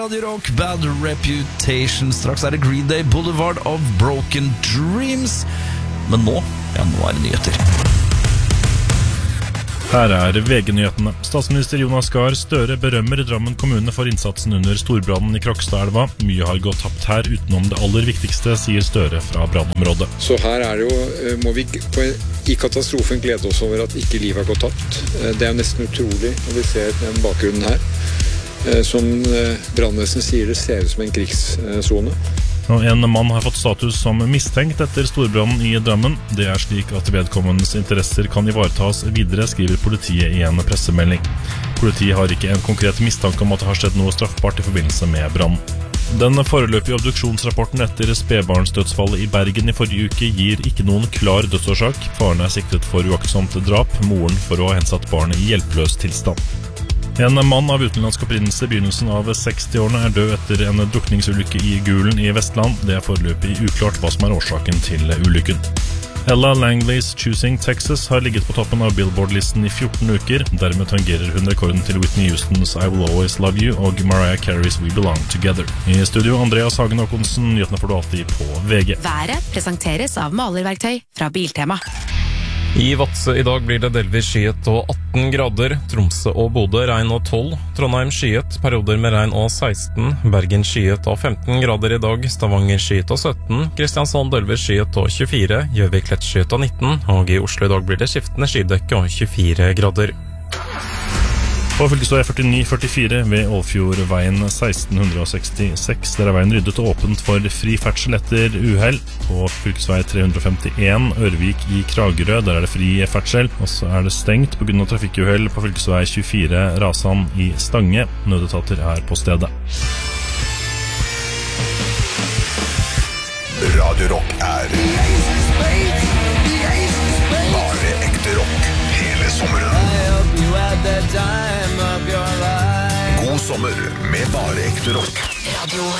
Radio Rock, Bad Reputation. Straks det Green Day, Boulevard of Broken Dreams. Men nå det nyheter. Her VG-nyhetene. Statsminister Jonas Gahr Støre berømmer Drammen kommune for innsatsen under storbrannen i Krokstadelva. Mye har gått tapt her utenom det aller viktigste, sier Støre fra brannområdet. Så her det jo, må vi i katastrofen glede oss over at ikke livet har gått tapt. Det nesten utrolig når vi ser den bakgrunnen her. Som brannvesenet sier, det ser ut som en krigszone. En mann har fått status som mistenkt etter storbrannen i Drammen. Det slik at vedkommendes interesser kan ivaretas videre, skriver politiet i en pressemelding. Politiet har ikke en konkret mistanke om at det har skjedd noe straffbart i forbindelse med brann. Den foreløpige obduksjonsrapporten etter spedbarnsdødsfallet i Bergen i forrige uke gir ikke noen klar dødsårsak. Faren siktet for uaktsomt drap, moren for å ha hensatt barnet i hjelpeløs tilstand. En mann av utenlandsk opprinnelse i begynnelsen av 60-årene død etter en drukningsulykke i Gulen i Vestland. Det foreløpig uklart hva som årsaken til ulykken. Ella Langleys Choosing Texas har ligget på toppen av Billboard-listen i 14 uker. Dermed tangerer hun rekorden til Whitney Houstons I Will Always Love You og Mariah Carey's We Belong Together. I studio Andreas Hagen Håkonsen, nyhetene får du alltid på VG. Været presenteres av malerverktøy fra Biltema. I Vadsø i dag blir det delvis skyet og 18 grader, Tromsø og Bodø regn og 12, Trondheim skyet, perioder med regn og 16, Bergen skyet og 15 grader i dag, Stavanger skyet og 17, Kristiansand delvis skyet og 24, Gjøvik lett skyet og 19, og i Oslo i dag blir det skiftende skydekke og 24 grader. På fylkesvei 49-44 ved Ålfjordveien 1666, der veien ryddet og åpent for fri ferdsel etter uhell. På fylkesvei 351 Ørvik i Kragerø, der det fri ferdsel, og så det stengt på grunn av trafikkuhell på fylkesvei 24 Rasan i Stange. Nødetater på stedet. Radio Rock bare ekte rock hele sommeren. God sommer med bare ekte rock. Radio